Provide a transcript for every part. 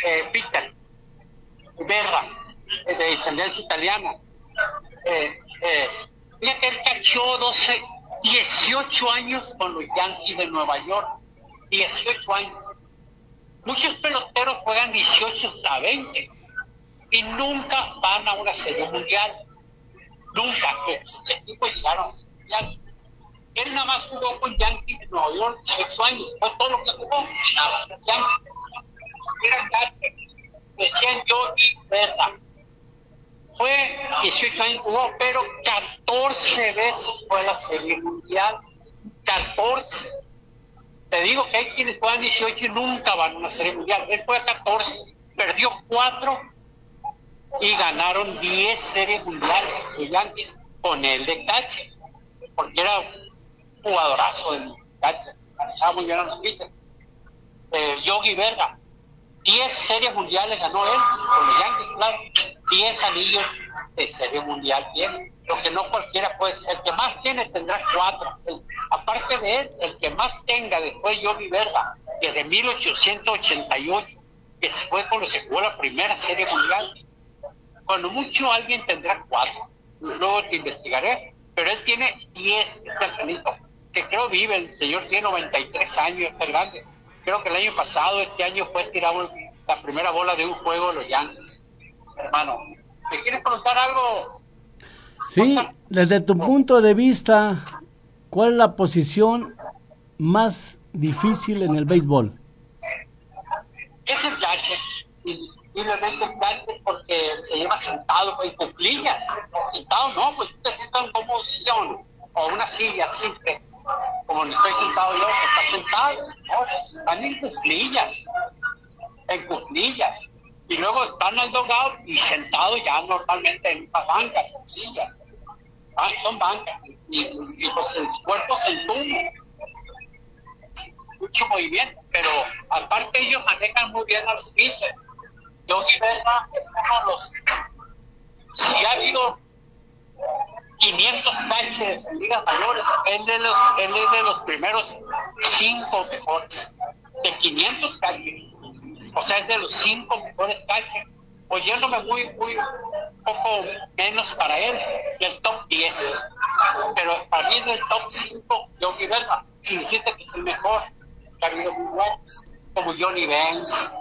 Peter Berra, de descendencia italiana. Fíjate, él cachó 18 años con los Yankees de Nueva York. 18 años. Muchos peloteros juegan 18 hasta 20 y nunca van a una serie mundial. Nunca. Sus equipos llegaron a la serie mundial. Él nada más jugó con Yankees de Nueva York 18 años. Fue todo lo que jugó. Nada, Yankees. Era catcher. Decían Yogi Berra. Fue 18 años jugó, pero 14 veces fue a la serie mundial. 14. Te digo que hay quienes juegan 18 y nunca van a una serie mundial. Él fue a 14, perdió 4 y ganaron 10 series mundiales de Yankees con él de catcher, porque era un jugadorazo de catcher, manejaba muy bien a los pitchers. Yogi Berra, 10 series mundiales ganó él con los Yankees, claro, 10 anillos de serie mundial tiene. Lo que no cualquiera puede ser. El que más tiene tendrá 4. Aparte de él, el que más tenga después de Yogi Berra, desde 1888, que se fue cuando se jugó la primera serie mundial. Cuando mucho alguien tendrá 4. Luego te investigaré. Pero él tiene 10, que creo vive. El señor tiene 93 años, está grande. Creo que el año pasado, este año, fue tirado la primera bola de un juego de los Yankees. Hermano, ¿me quieres preguntar algo? Sí, desde tu punto de vista, ¿cuál es la posición más difícil en el béisbol? Es el catcher, indiscutiblemente el catcher, porque se lleva sentado en cuclillas. Sentado no, pues tú te sientas como un sillón o una silla simple, como estoy sentado yo, estás sentado, no, están en cuclillas. Y luego están al dugout y sentados ya normalmente en unas bancas, en sillas. Son bancas. Y pues el cuerpo se entume. Mucho movimiento, pero aparte ellos manejan muy bien a los pitchers. Yogi Berra es uno de los... Si ha habido 500 catchers en ligas mayores, él es de los primeros 5 mejores. De 500 catchers. O sea, es de los 5 mejores catchers, oyéndome muy poco menos para él, del top 10. Pero para mí es del top 5, Yogi Berra, sin decirte que es el mejor, que ha habido muy buenos, como Johnny Bench,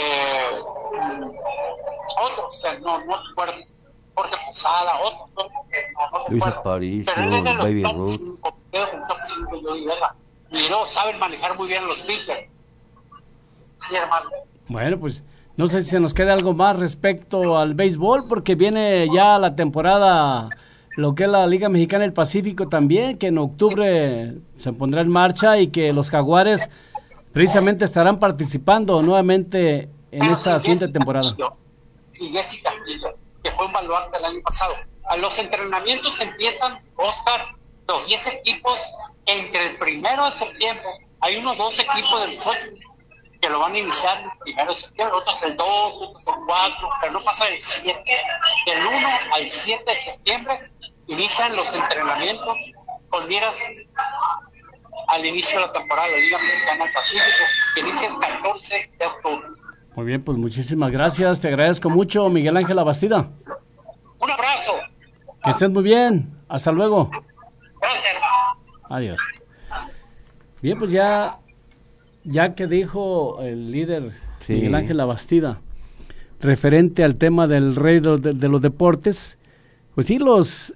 otros que no recuerdo, Jorge Posada, otros que no Luis recuerdo. Aparicio, Pero él es de los Baby top Ruth. 5, el top 5 Yogi Berra. Y luego saben manejar muy bien los pitchers. Sí, hermano. Bueno, pues no sé si se nos queda algo más respecto al béisbol, porque viene ya la temporada, lo que es la Liga Mexicana del Pacífico también, que en octubre se pondrá en marcha y que los Jaguares precisamente estarán participando nuevamente en esta siguiente temporada. Sí, Jesse Castillo, que fue un baluarte el año pasado. A los entrenamientos empiezan, Oscar, los 10 equipos entre el 1 de septiembre. Hay unos 2 equipos de los 8 que lo van a iniciar el 1 de septiembre, otros el 2, otros el 4, pero no pasa el 7. Del 1 al 7 de septiembre inician los entrenamientos con miras al inicio de la temporada de la Liga Mexicana del Pacífico, que inicia el 14 de octubre. Muy bien, pues muchísimas gracias, te agradezco mucho, Miguel Ángel Labastida. Un abrazo. Que estés muy bien, hasta luego. Gracias, hermano. Adiós. Bien, pues ya que dijo el líder Sí. Miguel Ángel Labastida referente al tema del rey de los deportes, pues sí,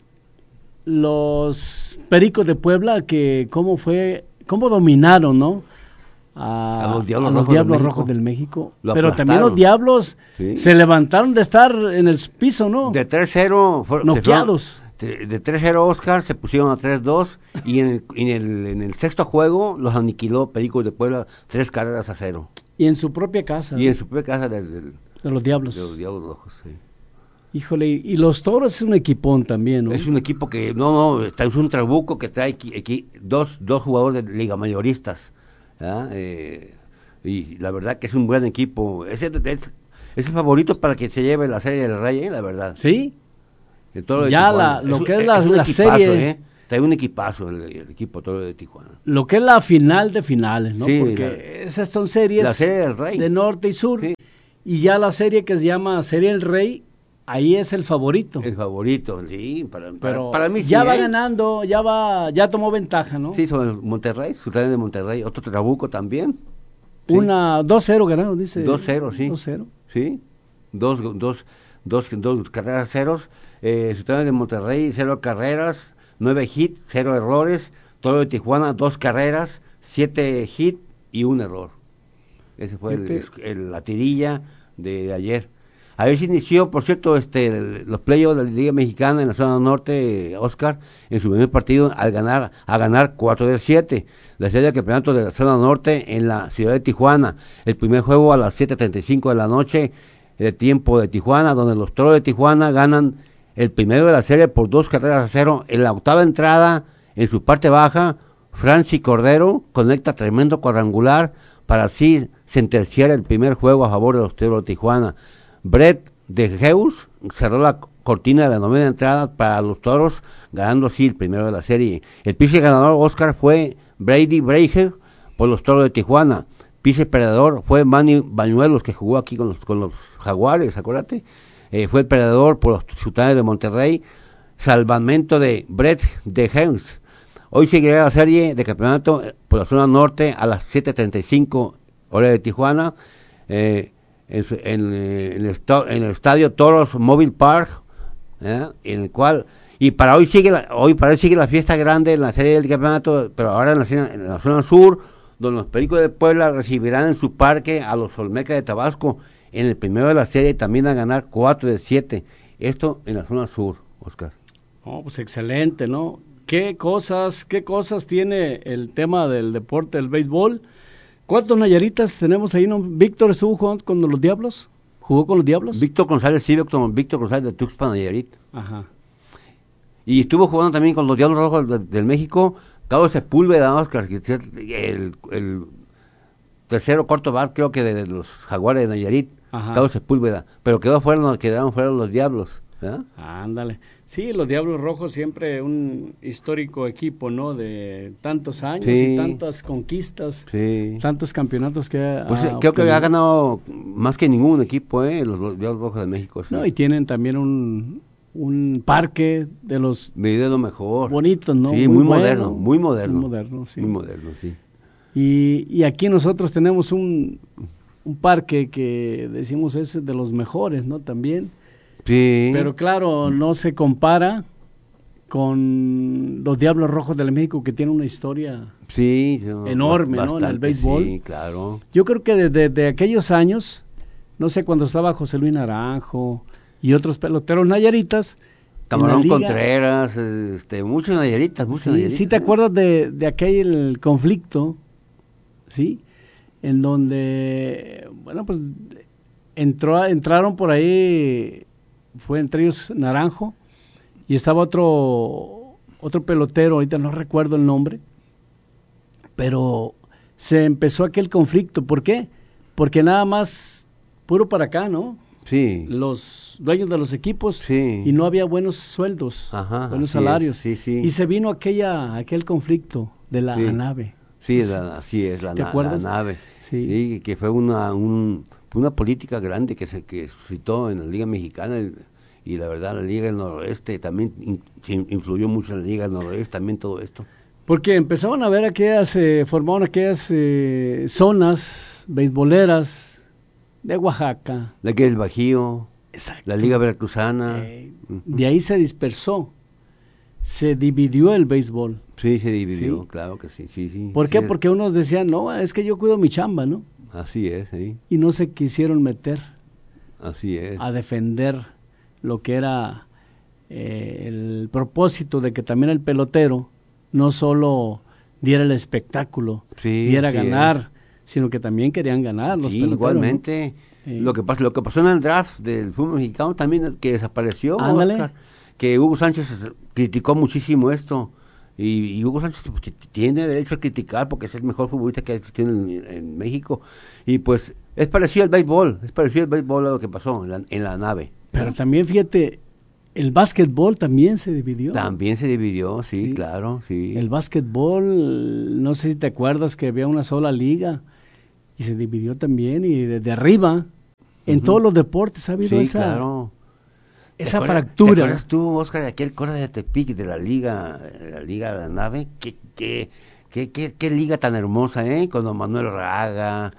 los Pericos de Puebla, que cómo dominaron, ¿no? A los Diablos Rojos del México. Lo Pero aplastaron. también los Diablos Sí. se levantaron de estar en el piso, ¿no? De 3-0 Noqueados. De 3-0 Oscar se pusieron a 3-2 y en el sexto juego los aniquiló Pericos de Puebla 3-0. Y en su propia casa. Y en su propia casa de los Diablos. De los Diablos Rojos, sí. Híjole, y los Toros es un equipón también, ¿no? Es un equipo que, es un trabuco que trae dos jugadores de liga mayoristas. Y la verdad que es un buen equipo. Es el favorito para que se lleve la Serie del Rey, la verdad. Sí. Ya lo que es la serie. Trae un equipazo el equipo Toro de Tijuana. Lo que es la final de finales, ¿no? Sí, porque esas son series la Serie del Rey. de norte y sur. Sí. Y ya la serie que se llama Serie El Rey, ahí es el favorito. El favorito, sí, Pero para mí sí. ya va ganando, ya tomó ventaja, ¿no? Sí, sobre Monterrey, Sultanes de Monterrey, otro Trabuco también. Sí. 2-0 ganaron, dice. 2-0, sí. 2-0. Sí, dos carreras ceros. Sultanes de Monterrey, 0 carreras, 9 hits, 0 errores. Toro de Tijuana, 2 carreras, 7 hits y 1 error. Ese fue la tirilla de ayer. Ayer se inició, por cierto, los playoffs de la Liga Mexicana en la zona norte, Oscar, en su primer partido a ganar 4-7. La serie de campeonato de la zona norte en la ciudad de Tijuana. El primer juego a las 7:35 de la noche, de tiempo de Tijuana, donde los Toros de Tijuana ganan el primero de la serie por 2-0. En la octava entrada, en su parte baja, Francis Cordero conecta tremendo cuadrangular para así sentenciar el primer juego a favor de los Toros de Tijuana. Brett de Geus cerró la cortina de la novena entrada para los Toros, ganando así el primero de la serie. El pitcher ganador, Oscar, fue Brady Breger por los Toros de Tijuana. Pitcher perdedor fue Manny Bañuelos, que jugó aquí con los Jaguares, acuérdate. Fue el perdedor por los Sultanes de Monterrey. Salvamento de Brett de Geus. Hoy seguirá la serie de campeonato por la zona norte a las 7:35 hora de Tijuana. En el estadio Toros Mobile Park, en el cual, y para hoy sigue la fiesta grande en la serie del campeonato, pero ahora en la zona sur, donde los Pericos de Puebla recibirán en su parque a los Olmecas de Tabasco en el primero de la serie, también a ganar 4-7. Esto en la zona sur, Oscar. Oh, pues excelente, ¿no? ¿Qué cosas tiene el tema del deporte del béisbol? ¿Cuántos Nayaritas tenemos ahí, no? ¿Víctor estuvo jugando con los Diablos? ¿Jugó con los Diablos? Víctor González, sí, Víctor González de Tuxpan, Nayarit. Ajá. Y estuvo jugando también con los Diablos Rojos del México, Carlos Sepúlveda, Oscar, el tercero cuarto bat, creo que de los Jaguares de Nayarit, Carlos Sepúlveda, pero quedaron fuera los Diablos, ¿verdad? Ándale. Sí, los Diablos Rojos siempre un histórico equipo, ¿no? De tantos años y tantas conquistas, tantos campeonatos que pues creo que ha ganado más que ningún equipo, los Diablos Rojos de México. Sí. No, y tienen también un parque de los lo mejor. Bonitos, ¿no? Sí, muy moderno. Muy moderno, sí. Y aquí nosotros tenemos un parque que decimos es de los mejores, ¿no? También. Sí. Pero claro, no se compara con los Diablos Rojos del México, que tienen una historia enorme, bastante, ¿no? En el béisbol. Sí, claro. Yo creo que desde aquellos años, no sé, cuando estaba José Luis Naranjo y otros peloteros nayaritas. Camarón Contreras, muchos nayaritas, ¿Sí te acuerdas de aquel conflicto, sí? En donde, bueno, pues entraron por ahí, fue entre ellos Naranjo, y estaba otro pelotero, ahorita no recuerdo el nombre, pero se empezó aquel conflicto. ¿Por qué? Porque nada más puro para acá, ¿no? Sí. Los dueños de los equipos, y no había buenos sueldos, buenos salarios. Sí. Y se vino aquel conflicto de la ANAVE. Sí, así es, la ANAVE. Sí. Que fue una política grande que suscitó en la Liga Mexicana, y la verdad la Liga del Noroeste también influyó mucho en la Liga del Noroeste, también todo esto. Porque empezaban a ver formaron aquellas zonas beisboleras de Oaxaca. La que es el Bajío, exacto, la Liga Veracruzana. De ahí se dispersó, se dividió el béisbol. Sí, se dividió, claro que sí. ¿Por qué? Porque unos decían, no, es que yo cuido mi chamba, ¿no? Así es, sí. Y no se quisieron meter. Así es. A defender lo que era el propósito de que también el pelotero no solo diera el espectáculo, diera ganar, sino que también querían ganar los peloteros. Igualmente. ¿No? Lo que pasó en el draft del fútbol mexicano también es que desapareció, Oscar, que Hugo Sánchez criticó muchísimo esto. Y Hugo Sánchez tiene derecho a criticar porque es el mejor futbolista que ha existido en México. Y pues es parecido al béisbol, a lo que pasó en la ANAVE. Pero también fíjate, el básquetbol también se dividió. También se dividió, sí, claro, sí. El básquetbol, no sé si te acuerdas que había una sola liga y se dividió también, y desde arriba En todos los deportes ha habido claro. esa fractura. ¿Te acuerdas tú, Oscar, de aquel Coras de Tepic, de la liga de la nave? ¿Qué liga tan hermosa, con don Manuel Raga,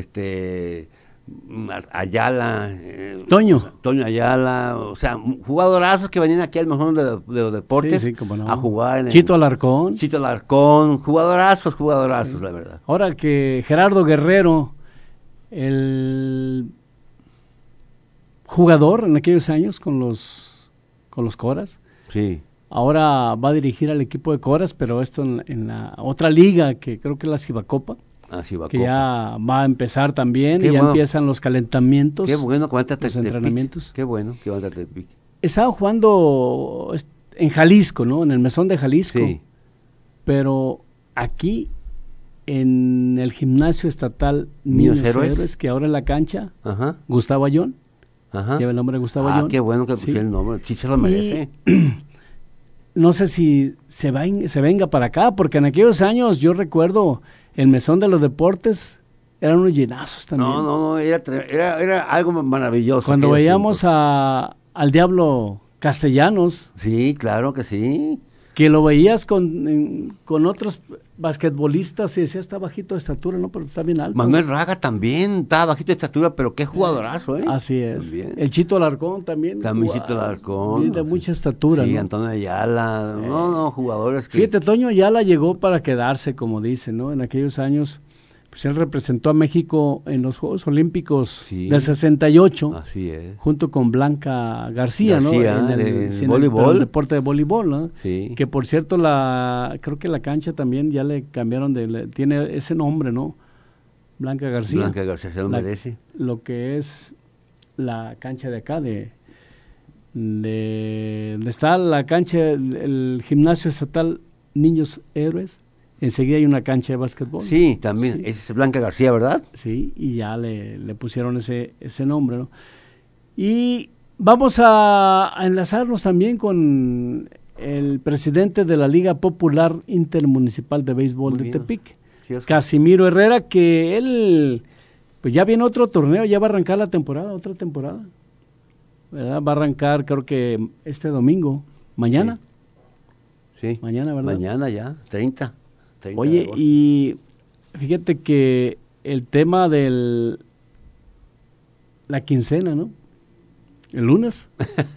Ayala, Toño Ayala, o sea, jugadorazos que venían aquí al mejor de los deportes sí, cómo no. a jugar. Chito Alarcón, jugadorazos, la verdad. Ahora que Gerardo Guerrero, el jugador en aquellos años con los Coras, sí, ahora va a dirigir al equipo de Coras, pero esto en la otra liga que creo que es la Cibacopa. Que ya va a empezar también. Qué y ya bueno. Empiezan los calentamientos. Qué bueno que los entrenamientos. Qué bueno que va a Tepic. Estaban jugando en Jalisco, ¿no? En el Mesón de Jalisco. Sí. Pero aquí, en el gimnasio estatal Niños Héroes, que ahora es la cancha, ajá. Gustavo Ayón. Ajá. Lleva el nombre de Gustavo Ayón. Qué bueno que pusieron el nombre. Sí se lo merece. No sé si se venga para acá, porque en aquellos años yo recuerdo el Mesón de los Deportes eran unos llenazos también. No, era algo maravilloso. Cuando veíamos al Diablo Castellanos. Sí, claro que sí. Que lo veías con otros basquetbolistas y decía, está bajito de estatura, ¿no? Pero está bien alto. Manuel Raga también está bajito de estatura, pero qué jugadorazo, ¿eh? Así es. También. El Chito Alarcón también. Chito Alarcón. De mucha estatura, sí, ¿no? Antonio Ayala. Jugadores que... Fíjate, Toño Ayala llegó para quedarse, como dicen, ¿no? En aquellos años, pues él representó a México en los Juegos Olímpicos del 68. Así es. Junto con Blanca García, ¿no? En el voleibol. En el deporte de voleibol, ¿no? Sí. Que por cierto, creo que la cancha también ya le cambiaron tiene ese nombre, ¿no? Blanca García. Blanca García se lo merece. Lo que es la cancha de acá, donde está la cancha, el gimnasio estatal Niños Héroes. Enseguida hay una cancha de básquetbol. Sí, también. Sí. Es Blanca García, ¿verdad? Sí, y ya le pusieron ese nombre, ¿no? Y vamos a enlazarnos también con el presidente de la Liga Popular Intermunicipal de Béisbol de Tepic, sí, Casimiro Herrera, que él, pues ya viene otro torneo, ya va a arrancar otra temporada, ¿verdad? Va a arrancar creo que este domingo, mañana. Sí. Mañana, ¿verdad? Mañana ya, 30. Oye, y fíjate que el tema de la quincena, ¿no? ¿El lunes?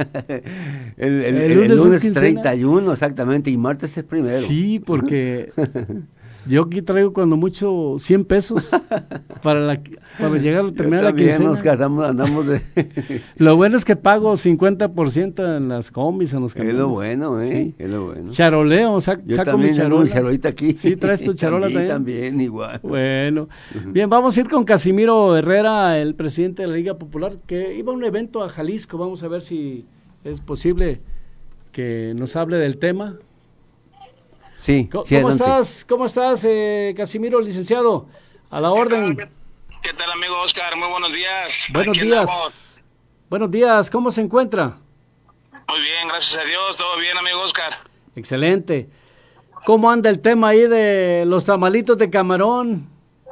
el lunes es 31, exactamente, y martes es primero. Sí, porque yo aquí traigo cuando mucho 100 pesos para llegar a terminar la quincena. Nos andamos de... Lo bueno es que pago 50% en las combis, en los camiones. Es lo bueno, sí. Es lo bueno. Charoleo, saco mi charola. Mi charolita aquí. Sí, traes tu charola también. También, igual. Bueno, bien, vamos a ir con Casimiro Herrera, el presidente de la Liga Popular, que iba a un evento a Jalisco. Vamos a ver si es posible que nos hable del tema. Sí, ¿Cómo estás, Casimiro, licenciado? A la orden. ¿Qué tal, amigo Oscar? Muy buenos días. Buenos días. Buenos días, ¿cómo se encuentra? Muy bien, gracias a Dios, todo bien, amigo Oscar. Excelente. ¿Cómo anda el tema ahí de los tamalitos de camarón?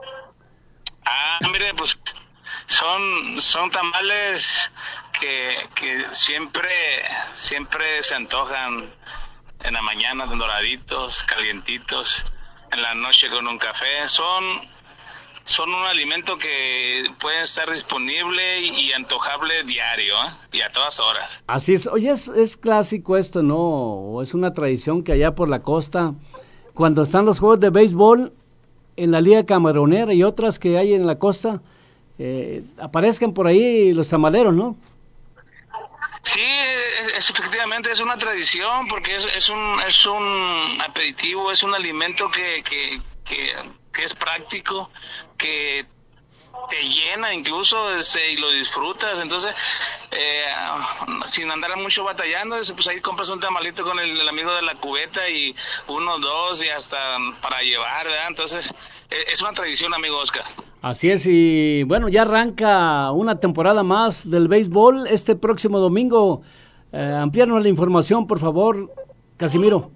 Mire, pues son tamales que siempre se antojan. En la mañana doraditos, calientitos, en la noche con un café. Son un alimento que puede estar disponible y antojable diario, y a todas horas. Así es. Oye, es clásico esto, ¿no? O es una tradición que allá por la costa, cuando están los juegos de béisbol en la Liga Camaronera y otras que hay en la costa, aparezcan por ahí los tamaleros, ¿no? Sí, efectivamente es una tradición, porque es un aperitivo, es un alimento que es práctico, que te llena incluso y lo disfrutas. Entonces, sin andar mucho batallando, pues ahí compras un tamalito con el amigo de la cubeta y 1, 2 y hasta para llevar, ¿verdad? Entonces, es una tradición, amigo Oscar. Así es, y bueno, ya arranca una temporada más del béisbol este próximo domingo. Ampliarnos la información, por favor, Casimiro.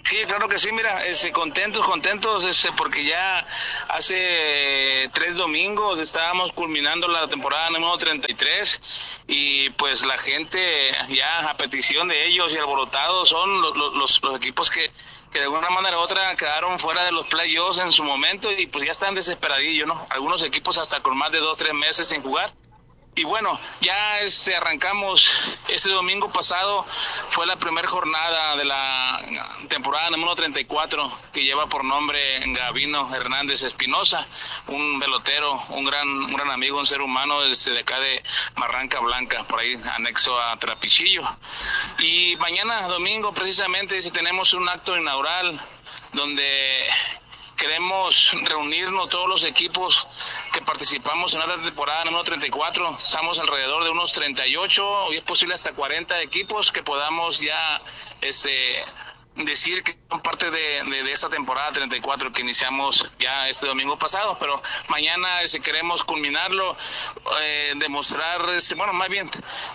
Sí, claro que sí, mira, contentos, porque ya hace 3 domingos estábamos culminando la temporada número 33 y pues la gente ya a petición de ellos y alborotados son los equipos que de alguna manera u otra quedaron fuera de los playoffs en su momento y pues ya están desesperadillos, ¿no? Algunos equipos hasta con más de 2-3 meses sin jugar. Y bueno, ya arrancamos este domingo pasado, fue la primera jornada de la temporada número 34 que lleva por nombre Gavino Hernández Espinosa, un pelotero, un gran amigo, un ser humano desde de acá de Barranca Blanca, por ahí anexo a Trapichillo. Y mañana domingo precisamente tenemos un acto inaugural donde queremos reunirnos todos los equipos que participamos en la temporada número 34. Estamos alrededor de unos 38 y es posible hasta 40 equipos que podamos ya decir que son parte de esta temporada 34 que iniciamos ya este domingo pasado, pero mañana queremos culminarlo, demostrar, más bien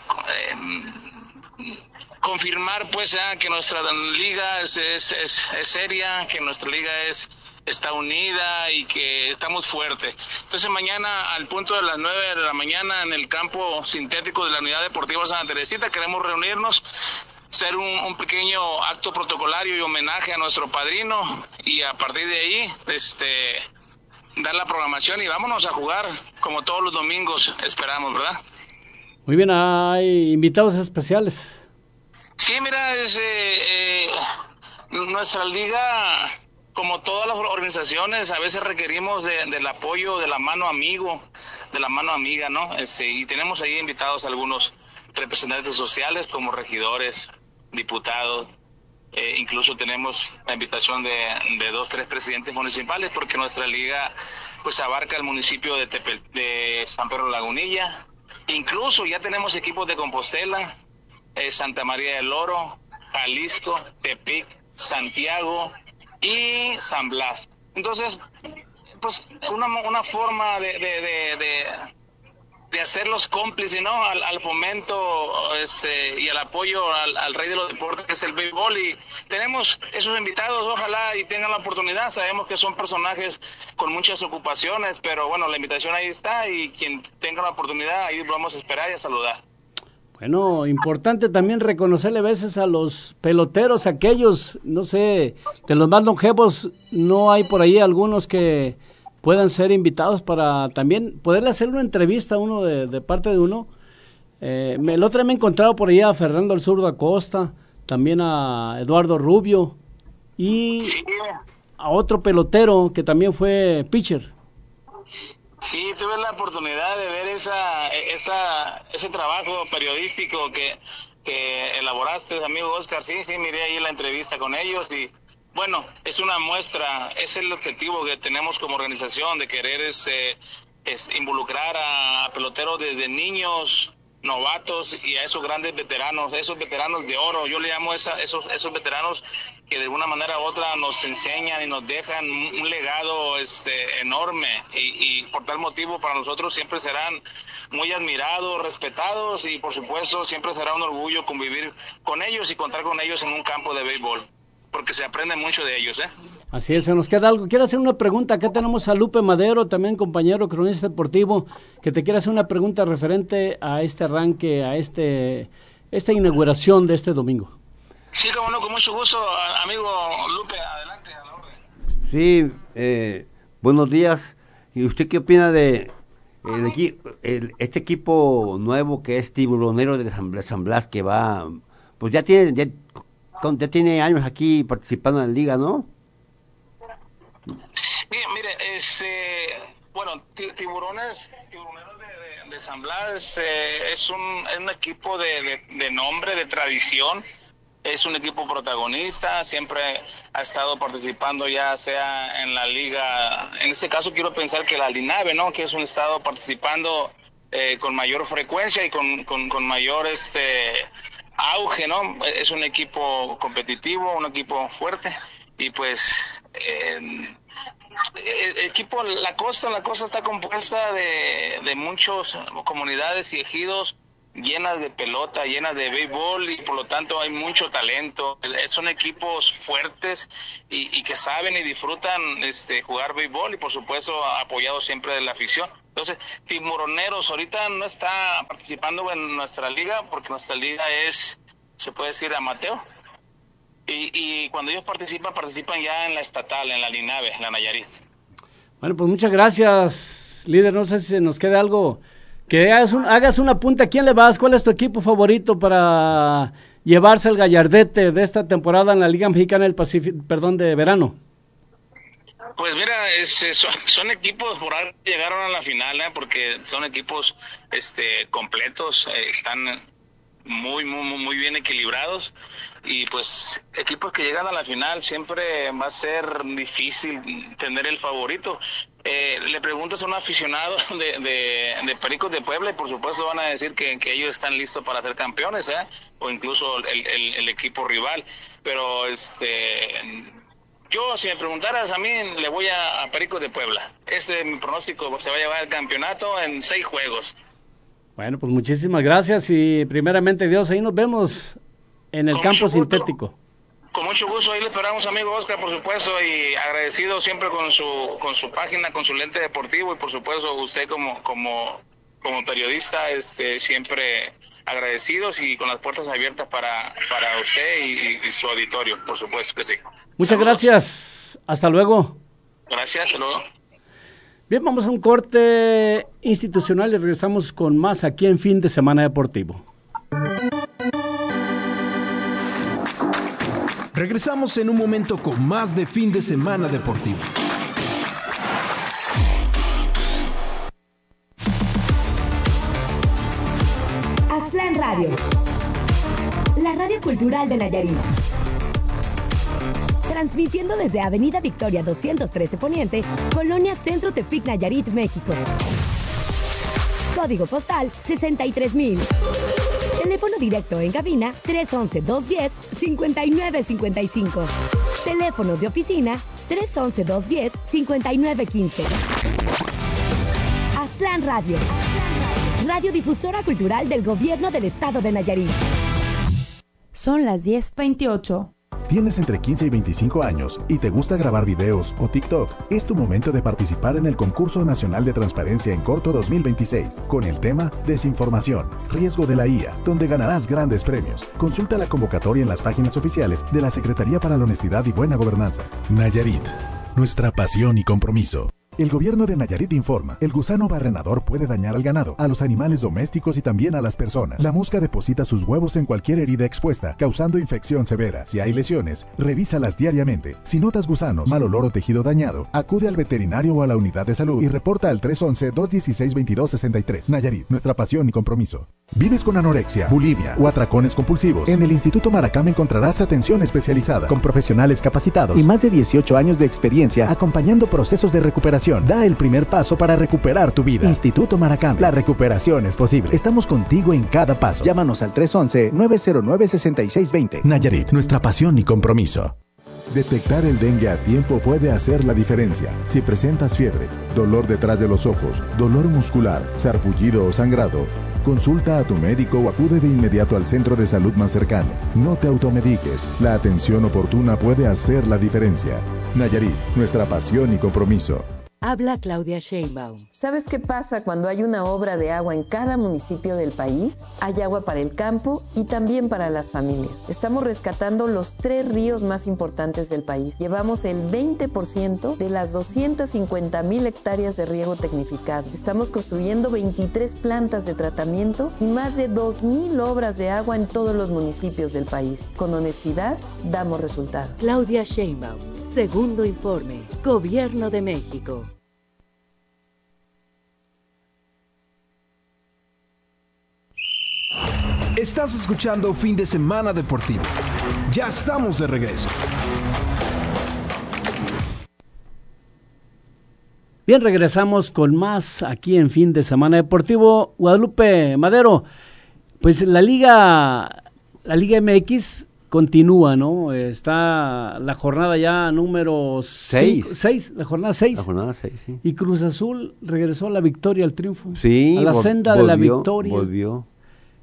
confirmar pues que nuestra liga es seria, que nuestra liga está unida y que estamos fuertes. Entonces mañana al punto de las 9 de la mañana en el campo sintético de la Unidad Deportiva Santa Teresita queremos reunirnos, hacer un pequeño acto protocolario y homenaje a nuestro padrino y a partir de ahí dar la programación y vámonos a jugar como todos los domingos esperamos, ¿verdad? Muy bien, hay invitados especiales. Sí, mira, nuestra liga, como todas las organizaciones, a veces requerimos del apoyo de la mano amiga, ¿no? Y tenemos ahí invitados algunos representantes sociales como regidores, diputados, incluso tenemos la invitación de 2-3 presidentes municipales porque nuestra liga pues abarca el municipio de San Pedro Lagunilla, incluso ya tenemos equipos de Compostela, Santa María del Oro, Jalisco, Tepic, Santiago y San Blas. Entonces, pues una forma de hacerlos cómplices, ¿no? Al fomento y al apoyo al rey de los deportes que es el béisbol, y tenemos esos invitados, ojalá y tengan la oportunidad. Sabemos que son personajes con muchas ocupaciones, pero bueno, la invitación ahí está y quien tenga la oportunidad ahí vamos a esperar y a saludar. Bueno, importante también reconocerle a veces a los peloteros, aquellos, no sé, de los más longevos, no hay por ahí algunos que puedan ser invitados para también poderle hacer una entrevista a uno de parte de uno. El otro día me he encontrado por ahí a Fernando el Zurdo Acosta, también a Eduardo Rubio y a otro pelotero que también fue pitcher. Sí, tuve la oportunidad de ver ese trabajo periodístico que elaboraste, amigo Oscar. Sí, miré ahí la entrevista con ellos y bueno, es una muestra, es el objetivo que tenemos como organización de querer involucrar a peloteros desde niños, novatos y a esos grandes veteranos, esos veteranos de oro. Yo le llamo esos veteranos que de una manera u otra nos enseñan y nos dejan un legado enorme y por tal motivo para nosotros siempre serán muy admirados, respetados y por supuesto siempre será un orgullo convivir con ellos y contar con ellos en un campo de béisbol, porque se aprende mucho de ellos, Así es, se nos queda algo. Quiero hacer una pregunta. Acá tenemos a Lupe Madero, también compañero cronista deportivo, que te quiere hacer una pregunta referente a este arranque, a esta inauguración de este domingo. Sí, como no, con mucho gusto, amigo Lupe, adelante, a la orden. Sí, buenos días. ¿Y usted qué opina de este equipo nuevo que es Tiburonero de San Blas, que va, pues ya tiene años aquí participando en la liga, ¿no? Mire, bueno, Tiburoneros de San Blas es un equipo de nombre, de tradición, es un equipo protagonista, siempre ha estado participando ya sea en la liga, en este caso quiero pensar que la LINAVE, ¿no? Que es un estado participando con mayor frecuencia y con mayor auge, ¿no? Es un equipo competitivo, un equipo fuerte y pues el equipo la costa está compuesta de muchas comunidades y ejidos llenas de pelota, llenas de béisbol, y por lo tanto hay mucho talento. Son equipos fuertes y que saben y disfrutan jugar béisbol, y por supuesto apoyados siempre de la afición. Entonces, Tiburoneros ahorita no está participando en nuestra liga, porque nuestra liga es, se puede decir, amateur. Y cuando ellos participan ya en la estatal, en la Linave, en la Nayarit. Bueno, pues muchas gracias, líder. No sé si se nos queda algo. Que hagas una punta. ¿A quién le vas? ¿Cuál es tu equipo favorito para llevarse el gallardete de esta temporada en la Liga Mexicana del Pacífico, de verano? Pues mira, son equipos por algo que llegaron a la final, porque son equipos completos, están muy bien equilibrados, y pues equipos que llegan a la final siempre va a ser difícil tener el favorito. Le preguntas a un aficionado de Pericos de Puebla y por supuesto van a decir que ellos están listos para ser campeones, o incluso el equipo rival, pero yo, si me preguntaras a mí, le voy a Pericos de Puebla. Ese es mi pronóstico, se va a llevar el campeonato en 6 juegos. Bueno, pues muchísimas gracias y primeramente Dios, ahí nos vemos en el campo sintético. Con mucho gusto, ahí le esperamos, amigo Oscar, por supuesto, y agradecido siempre con su página, con su lente deportivo, y por supuesto usted como periodista, siempre agradecidos y con las puertas abiertas para usted y su auditorio, por supuesto que sí. Muchas gracias, hasta luego. Gracias, hasta luego. Bien, vamos a un corte institucional y regresamos con más aquí en Fin de Semana Deportivo. Regresamos en un momento con más de Fin de Semana Deportivo. Aztlán Radio, la radio cultural de Nayarit. Transmitiendo desde Avenida Victoria 213 Poniente, Colonia Centro Tepic, Nayarit, México. Código postal 63,000. Teléfono directo en cabina 311-210-5955. Teléfonos de oficina 311-210-5915. Aztlán Radio. Radiodifusora cultural del Gobierno del Estado de Nayarit. Son las 10:28. ¿Tienes entre 15 y 25 años y te gusta grabar videos o TikTok? Es tu momento de participar en el Concurso Nacional de Transparencia en Corto 2026, con el tema Desinformación, riesgo de la IA, donde ganarás grandes premios. Consulta la convocatoria en las páginas oficiales de la Secretaría para la Honestidad y Buena Gobernanza. Nayarit, nuestra pasión y compromiso. El gobierno de Nayarit informa, el gusano barrenador puede dañar al ganado, a los animales domésticos y también a las personas. La mosca deposita sus huevos en cualquier herida expuesta, causando infección severa. Si hay lesiones, revísalas diariamente. Si notas gusanos, mal olor o tejido dañado, acude al veterinario o a la unidad de salud y reporta al 311-216-2263. Nayarit, nuestra pasión y compromiso. ¿Vives con anorexia, bulimia o atracones compulsivos? En el Instituto Maracam encontrarás atención especializada, con profesionales capacitados y más de 18 años de experiencia acompañando procesos de recuperación. Da el primer paso para recuperar tu vida. Instituto Maracam, la recuperación es posible. Estamos contigo en cada paso. Llámanos al 311-909-6620. Nayarit, nuestra pasión y compromiso. Detectar el dengue a tiempo puede hacer la diferencia. Si presentas fiebre, dolor detrás de los ojos, dolor muscular, sarpullido o sangrado, consulta a tu médico o acude de inmediato al centro de salud más cercano. No te automediques. La atención oportuna puede hacer la diferencia. Nayarit, nuestra pasión y compromiso. Habla Claudia Sheinbaum. ¿Sabes qué pasa cuando hay una obra de agua en cada municipio del país? Hay agua para el campo y también para las familias. Estamos rescatando los 3 ríos más importantes del país. Llevamos el 20% de las 250,000 hectáreas de riego tecnificado. Estamos construyendo 23 plantas de tratamiento y más de 2,000 obras de agua en todos los municipios del país. Con honestidad, damos resultados. Claudia Sheinbaum. Segundo informe. Gobierno de México. Estás escuchando Fin de Semana Deportivo. Ya estamos de regreso. Bien, regresamos con más aquí en Fin de Semana Deportivo. Guadalupe Madero, pues la Liga MX continúa, ¿no? Está la jornada ya número 6, la jornada 6. La jornada 6, sí. Y Cruz Azul regresó a la victoria, al triunfo. Sí, a la senda de la victoria. Volvió.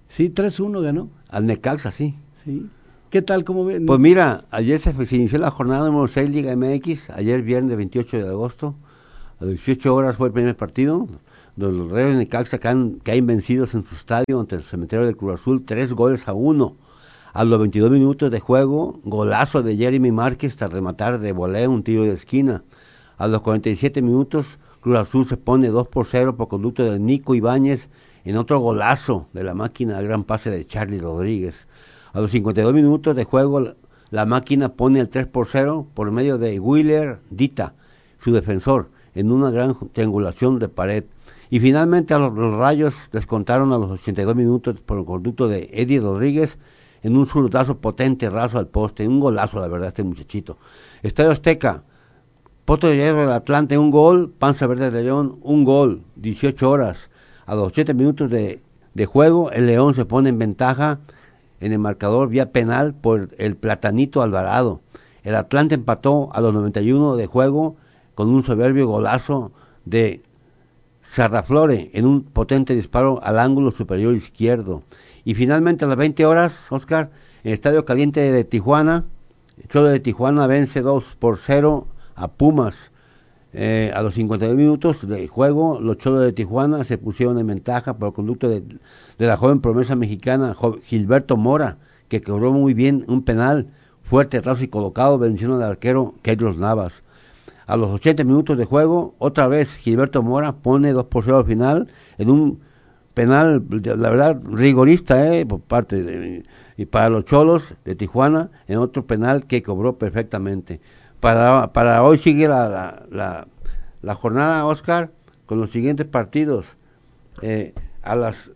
Sí, 3-1 ganó. Al Necaxa, sí. Sí. ¿Qué tal? ¿Cómo ven? Pues mira, ayer se inició la jornada número 6 Liga MX, ayer viernes 28 de agosto, a las 18 horas fue el primer partido, donde los Reyes de Necaxa caen vencidos en su estadio ante el Cementerio del Cruz Azul, 3-1. A los 22 minutos de juego, golazo de Jeremy Márquez tras rematar de volea un tiro de esquina. A los 47 minutos, Cruz Azul se pone 2-0 por conducto de Nico Ibáñez en otro golazo de la máquina, gran pase de Charlie Rodríguez. A los 52 minutos de juego, la máquina pone el 3-0 por medio de Wheeler Dita, su defensor, en una gran triangulación de pared. Y finalmente los Rayos descontaron a los 82 minutos por el conducto de Eddie Rodríguez en un zurdazo potente, raso al poste, un golazo, la verdad, este muchachito. Estadio Azteca, Potro de Hierro del Atlante, un gol, Panza Verde de León, un gol, 18 horas. A los 80 minutos de juego, el León se pone en ventaja en el marcador vía penal por el Platanito Alvarado. El Atlante empató a los 91 de juego con un soberbio golazo de Sarraflore en un potente disparo al ángulo superior izquierdo. Y finalmente a las 20 horas, Oscar, en el Estadio Caliente de Tijuana, el Cholo de Tijuana vence 2-0 a Pumas. A los 52 minutos de juego, los Cholos de Tijuana se pusieron en ventaja por el conducto de la joven promesa mexicana Gilberto Mora, que cobró muy bien un penal fuerte, raso y colocado, venció al arquero Carlos Navas. A los 80 minutos de juego, otra vez Gilberto Mora pone 2-0 al final, en un penal, la verdad, rigorista, por parte y para los Cholos de Tijuana, en otro penal que cobró perfectamente. Para hoy sigue la jornada, Oscar, con los siguientes partidos. A las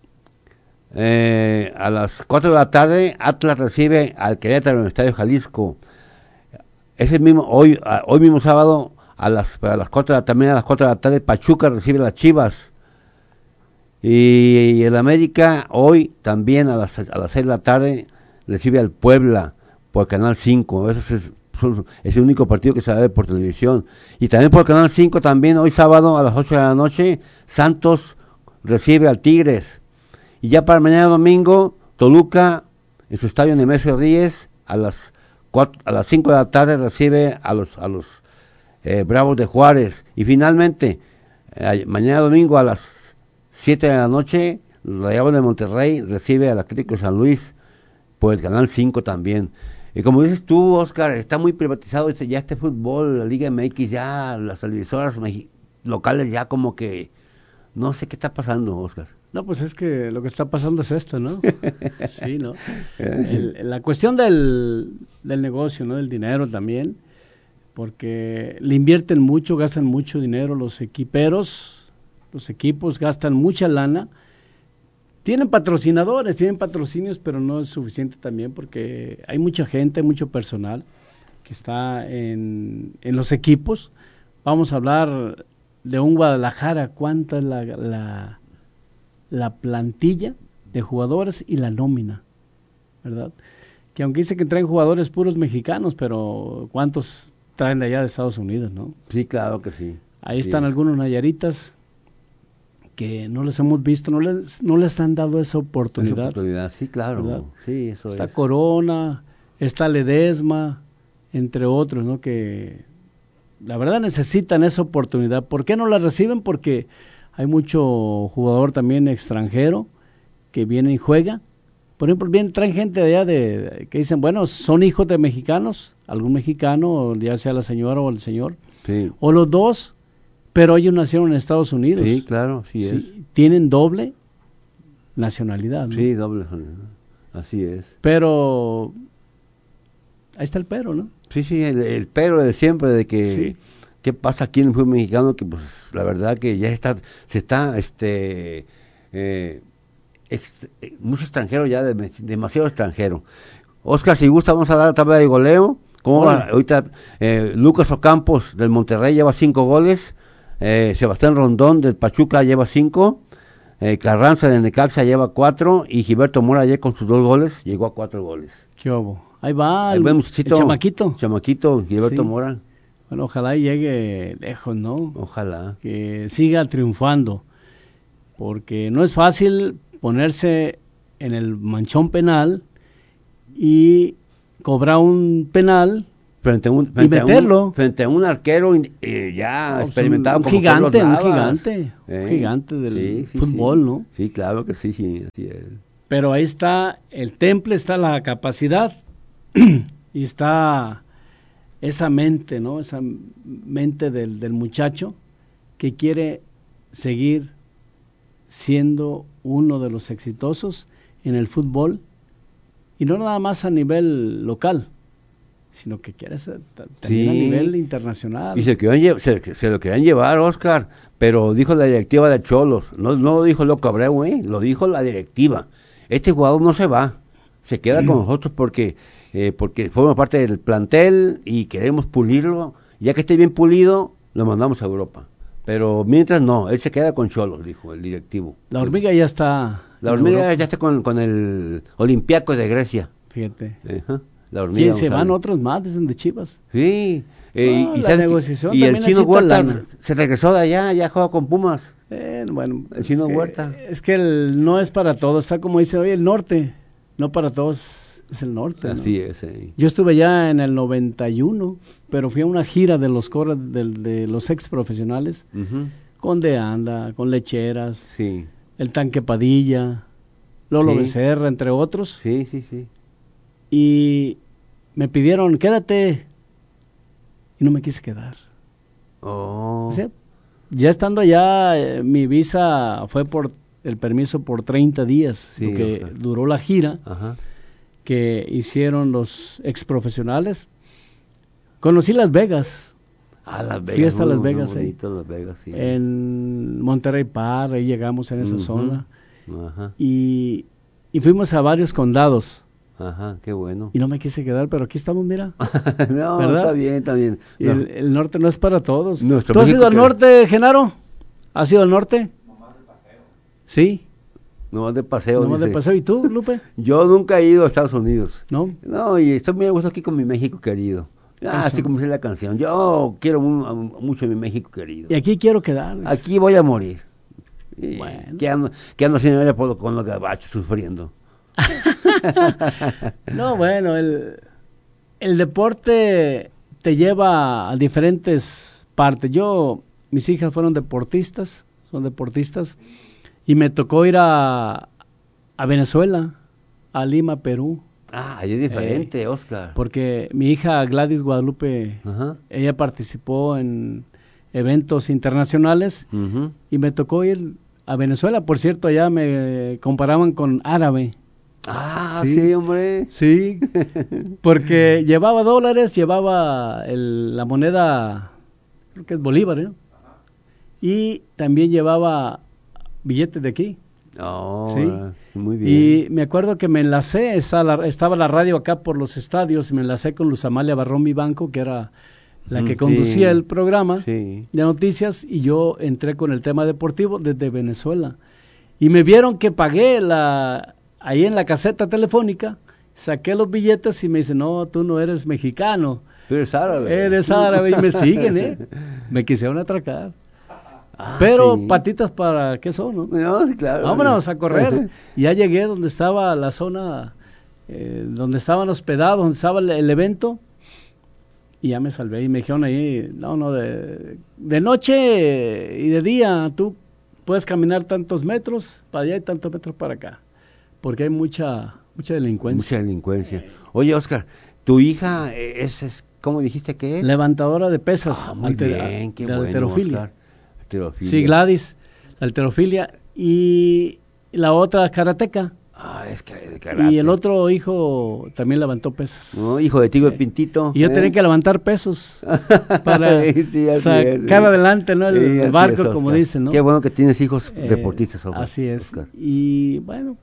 4 de la tarde, Atlas recibe al Querétaro en el Estadio Jalisco. Hoy mismo sábado, a las 4 de la tarde, Pachuca recibe a las Chivas. Y el América hoy también a las 6 de la tarde recibe al Puebla por Canal 5. Eso es el único partido que se ve por televisión. Y también por Canal 5, también hoy sábado a las 8 de la noche, Santos recibe al Tigres. Y ya para mañana domingo, Toluca, en su estadio Nemesio Ríez, a las 5 de la tarde recibe a los Bravos de Juárez. Y finalmente, mañana domingo a las 7 de la noche, Rayados de Monterrey recibe al Atlético de San Luis por el Canal 5 también. Y como dices tú, Oscar, está muy privatizado ya este fútbol, la Liga MX, ya las televisoras locales ya como que no sé qué está pasando, Oscar. No, pues es que lo que está pasando es esto, ¿no? Sí, ¿no? La cuestión del negocio, ¿no? Del dinero también, porque le invierten mucho, gastan mucho dinero los equiperos, los equipos gastan mucha lana. Tienen patrocinadores, tienen patrocinios, pero no es suficiente también porque hay mucha gente, mucho personal que está en los equipos. Vamos a hablar de un Guadalajara, cuánta es la plantilla de jugadores y la nómina, ¿verdad? Que aunque dice que traen jugadores puros mexicanos, pero ¿cuántos traen de allá de Estados Unidos, no? Sí, claro que sí. Ahí están algunos nayaritas que no les hemos visto, no les han dado esa oportunidad. Sí, claro. ¿Verdad? Sí, eso está Corona, está Ledesma, entre otros, ¿no? Que la verdad necesitan esa oportunidad. ¿Por qué no la reciben? Porque hay mucho jugador también extranjero que viene y juega. Por ejemplo, traen gente de allá que dicen, bueno, son hijos de mexicanos, algún mexicano, ya sea la señora o el señor, sí, o los dos, pero ellos nacieron en Estados Unidos. Sí, claro, sí es. Tienen doble nacionalidad, ¿no? Sí, doble, así es. Pero ahí está el pero, ¿no? Sí, el pero de siempre, de que sí. ¿Qué pasa aquí en el fútbol mexicano? Que pues la verdad que ya mucho extranjero ya, demasiado extranjero. Oscar, si gusta vamos a dar la tabla de goleo. ¿Cómo va? Ahorita Lucas Ocampos del Monterrey lleva 5 goles, Sebastián Rondón del Pachuca lleva 5, Carranza del Necaxa lleva 4 y Gilberto Mora ayer con sus 2 goles llegó a 4 goles. ¿Qué hubo? Ahí va el chamaquito Gilberto Mora. Bueno, ojalá llegue lejos, ¿no? Ojalá. Que siga triunfando, porque no es fácil ponerse en el manchón penal y cobrar un penal frente a un arquero ya experimentado como gigante, un gigante del fútbol, ¿no? Sí, claro que sí, así es. Pero ahí está el temple, está la capacidad y está esa mente, ¿no? Esa mente del muchacho que quiere seguir siendo uno de los exitosos en el fútbol, y no nada más a nivel local, sino que quiere ser también a nivel internacional. Y se lo querían llevar, Oscar, pero dijo la directiva de Xolos, no lo dijo Loco Abreu, lo dijo la directiva. Este jugador no se va, se queda con nosotros porque forma parte del plantel y queremos pulirlo. Ya que esté bien pulido, lo mandamos a Europa. Pero mientras no, él se queda con Xolos, dijo el directivo. La hormiga ya está. La hormiga ya está con el Olympiacos de Grecia. Fíjate. La hormiga. Sí, se van otros más desde Chivas. Sí. La negociación y el Chino Huerta se regresó de allá, ya juega con Pumas. Bueno, el Chino Huerta. Es que no es para todos, está como dice hoy el norte, no para todos es el norte. Así ¿no? es. Yo estuve ya en el 91, pero fui a una gira de los de los ex profesionales, con De Anda, con Lecheras, el Tanque Padilla, Lolo Becerra, entre otros. Sí. Y me pidieron, quédate, y no me quise quedar. O sea, ya estando allá, mi visa fue por el permiso por 30 días, lo que duró la gira que hicieron los ex profesionales. Conocí Las Vegas. Las Vegas. Fui hasta Las Vegas, Las Vegas, sí. En Monterrey Park, ahí llegamos en esa zona. Y fuimos a varios condados. Qué bueno. Y no me quise quedar, pero aquí estamos, mira. No, ¿verdad? está bien. No. El norte no es para todos. ¿Tú has ido al norte, Genaro? ¿Has ido al norte? Nomás de paseo. ¿Sí? Nomás de paseo. Nomás de paseo. ¿Y tú, Lupe? Yo nunca he ido a Estados Unidos. ¿No? No, y estoy muy a gusto aquí con mi México querido. Así como dice la canción. Yo quiero mucho a mi México querido. Y aquí quiero quedar. Aquí voy a morir. Bueno. Que ando sin allá con los gabachos sufriendo. No, bueno, el deporte te lleva a diferentes partes. Mis hijas son deportistas, y me tocó ir a Venezuela, a Lima, Perú. Ahí es diferente, Oscar. Porque mi hija Gladys Guadalupe, ella participó en eventos internacionales y me tocó ir a Venezuela. Por cierto, allá me comparaban con árabe. Sí, hombre. Sí, porque llevaba dólares, llevaba la moneda, creo que es bolívar, ¿no? Y también llevaba billetes de aquí. Sí, muy bien. Y me acuerdo que me enlacé, estaba la radio acá por los estadios, y me enlacé con Luz Amalia Barrón Vivanco, que era la que conducía el programa de noticias, y yo entré con el tema deportivo desde Venezuela. Y me vieron que pagué ahí en la caseta telefónica, saqué los billetes y me dicen, no, tú no eres mexicano. Tú eres árabe. Eres árabe, y me siguen, Me quisieron atracar. Pero patitas para qué son, ¿no? No, sí, claro. Vámonos a correr. Y ya llegué donde estaba la zona, donde estaban hospedados, donde estaba el evento, y ya me salvé. Y me dijeron ahí, no, de noche y de día tú puedes caminar tantos metros para allá y tantos metros para acá, porque hay mucha delincuencia. Mucha delincuencia. Oye, Oscar, tu hija es ¿cómo dijiste que es? Levantadora de pesas. Muy bien, qué bueno, halterofilia. Oscar. Halterofilia. Sí, Gladys, la halterofilia, y la otra karateca. Es que karate. Y el otro hijo también levantó pesas. No, hijo de Tigo Pintito. Y yo tenía que levantar pesos para sacar adelante, ¿no? El barco, es, como dicen, ¿no? Qué bueno que tienes hijos deportistas, Oscar. Así es. Oscar. Y bueno,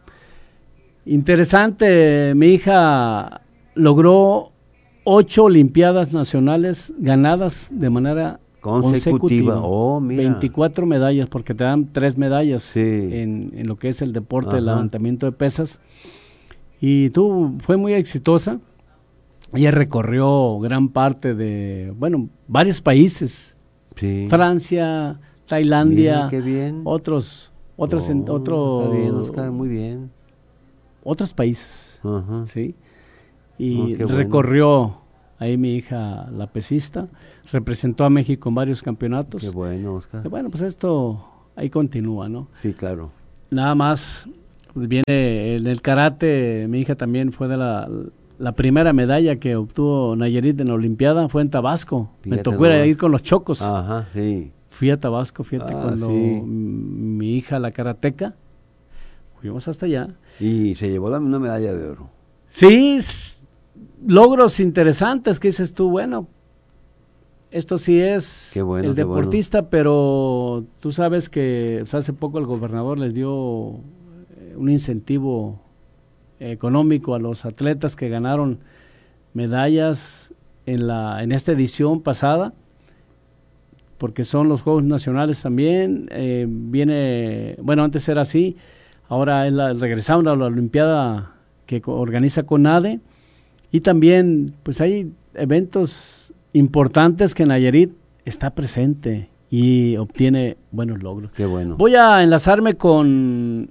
interesante. Mi hija logró 8 Olimpiadas Nacionales ganadas de manera consecutiva. Mira. 24 medallas, porque te dan 3 medallas en lo que es el deporte del levantamiento de pesas. Y fue muy exitosa. Ella recorrió gran parte de, varios países. Francia, Tailandia, mira, qué bien. otros. Está bien, Oscar, muy bien. otros países, Ajá. ¿sí? Y qué recorrió ahí mi hija, la pesista, representó a México en varios campeonatos. Qué bueno, Oscar. Y bueno, pues esto ahí continúa, ¿no? Sí, claro. Nada más, pues viene en el karate, mi hija también fue de la primera medalla que obtuvo Nayarit en la Olimpiada, fue en Tabasco. Fíjate, Me tocó ir con los chocos. Ajá, sí. Fui a Tabasco, fíjate, cuando sí. mi hija, la karateca, fuimos hasta allá. Y se llevó una medalla de oro. Sí, logros interesantes que dices tú, bueno, esto sí es Qué bueno, el deportista, pero tú sabes que pues, hace poco el gobernador les dio un incentivo económico a los atletas que ganaron medallas en esta edición pasada, porque son los Juegos Nacionales también. Bueno, antes era así, ahora regresaron a la Olimpiada que organiza CONADE, y también pues hay eventos importantes que Nayarit está presente y obtiene buenos logros. Qué bueno. Voy a enlazarme con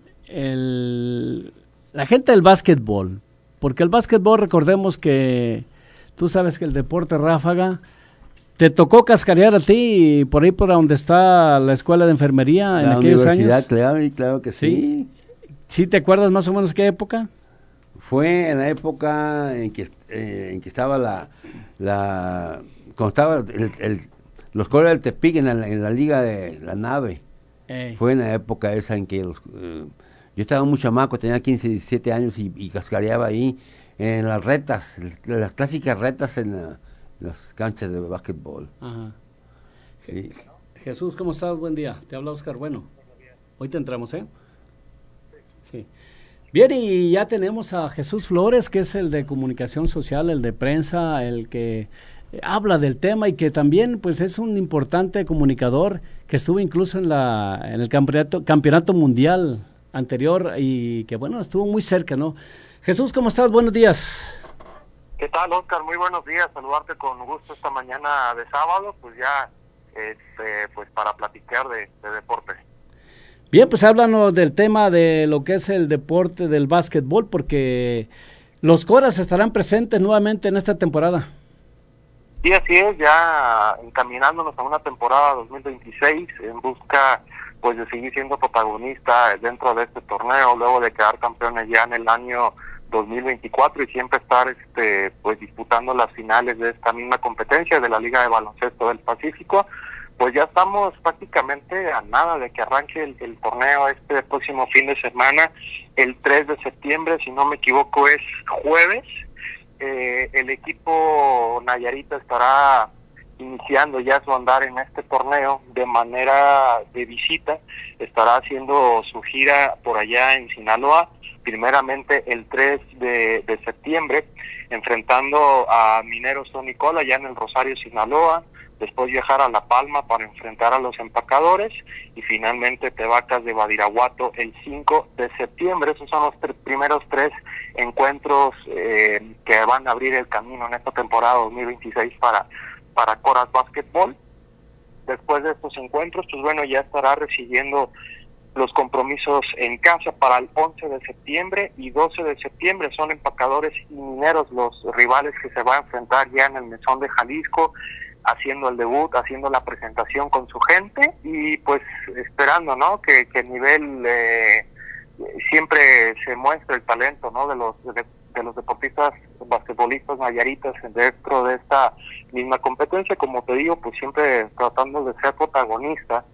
la gente del básquetbol, porque el básquetbol, recordemos que tú sabes que el deporte ráfaga, te tocó cascarear a ti por ahí por donde está la escuela de enfermería en aquellos años. Claro que sí. ¿Sí te acuerdas más o menos qué época? Fue en la época en que estaba cuando estaba los Coras del Tepic en la liga de la nave. Fue en la época esa en que yo estaba muy chamaco, tenía 15, 17 años y cascareaba ahí en las retas, las clásicas retas en las canchas de básquetbol. Ajá. Jesús, ¿cómo estás? Buen día. Te habla Oscar. Bueno, hoy te entramos, ¿eh? Sí. Bien, y ya tenemos a Jesús Flores, que es el de comunicación social, el de prensa, el que habla del tema y que también pues es un importante comunicador que estuvo incluso en el campeonato mundial anterior y que bueno, estuvo muy cerca, ¿no? Jesús, ¿cómo estás? Buenos días. ¿Qué tal, Oscar? Muy buenos días, saludarte con gusto esta mañana de sábado, pues ya pues para platicar de deporte. Bien, pues háblanos del tema de lo que es el deporte del básquetbol, porque los Coras estarán presentes nuevamente en esta temporada. Sí, así es, ya encaminándonos a una temporada 2026 en busca pues de seguir siendo protagonista dentro de este torneo, luego de quedar campeones ya en el año 2024 y siempre estar pues disputando las finales de esta misma competencia de la Liga de Baloncesto del Pacífico. Pues ya estamos prácticamente a nada de que arranque el torneo este próximo fin de semana, el 3 de septiembre, si no me equivoco es jueves. El equipo Nayarita estará iniciando ya su andar en este torneo de manera de visita, estará haciendo su gira por allá en Sinaloa, primeramente el 3 de septiembre, enfrentando a Mineros San Nicola ya en el Rosario, Sinaloa, después viajar a La Palma para enfrentar a los Empacadores y finalmente Tevacas de Badiraguato el 5 de septiembre. Esos son los primeros 3 encuentros que van a abrir el camino en esta temporada 2026 para Coras Básquetbol. Después de estos encuentros, pues bueno, ya estará recibiendo los compromisos en casa para el 11 de septiembre y 12 de septiembre. Son Empacadores y Mineros los rivales que se va a enfrentar ya en el Mesón de Jalisco, haciendo el debut, haciendo la presentación con su gente y pues esperando, ¿no? Que el nivel siempre se muestre el talento, ¿no? De los deportistas basquetbolistas nayaritas dentro de esta misma competencia, como te digo, pues siempre tratando de ser protagonista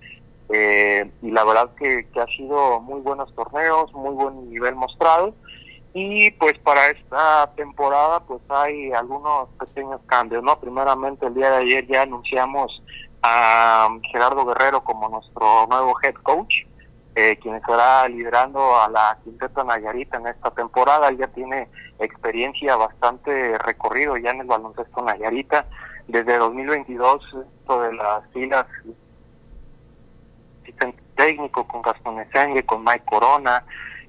y la verdad que ha sido muy buenos torneos, muy buen nivel mostrado. Y pues para esta temporada pues hay algunos pequeños cambios, ¿no? Primeramente el día de ayer ya anunciamos a Gerardo Guerrero como nuestro nuevo head coach, quien estará liderando a la Quinteta Nayarita en esta temporada. Él ya tiene experiencia, bastante recorrido ya en el baloncesto Nayarita, desde 2022 de las filas asistente técnico con Gastón Esengue, con Mike Corona,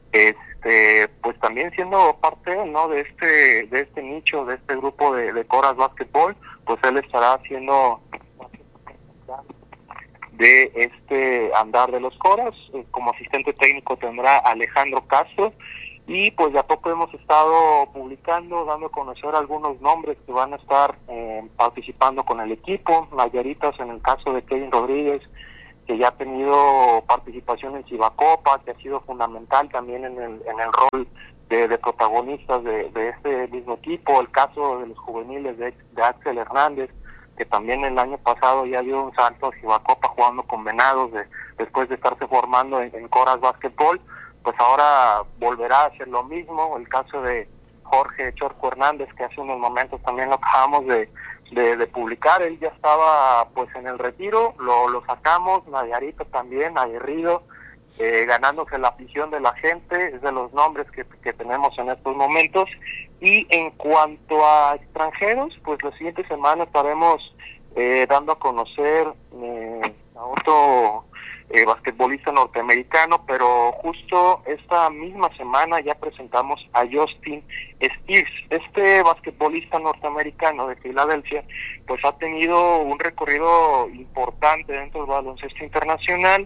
pues también siendo parte, ¿no? de este nicho, de este grupo de Coras Básquetbol, pues él estará haciendo de este andar de los Coras. Como asistente técnico tendrá a Alejandro Castro y pues de a poco hemos estado publicando, dando a conocer algunos nombres que van a estar participando con el equipo. Nayaritas, en el caso de Kevin Rodríguez, que ya ha tenido participación en Cibacopa, que ha sido fundamental también en el rol de protagonistas de este mismo equipo. El caso de los juveniles de Axel Hernández, que también el año pasado ya dio un salto a Cibacopa jugando con Venados después de estarse formando en Coras Básquetbol, pues ahora volverá a hacer lo mismo. El caso de Jorge Chorco Hernández, que hace unos momentos también lo acabamos de publicar, él ya estaba pues en el retiro, lo sacamos. Nayarita también, aguerrido, ganándose la afición de la gente, es de los nombres que tenemos en estos momentos. Y en cuanto a extranjeros, pues la siguiente semana estaremos dando a conocer a otro basquetbolista norteamericano, pero justo esta misma semana ya presentamos a Justin Spears. Este basquetbolista norteamericano de Filadelfia pues ha tenido un recorrido importante dentro del baloncesto internacional,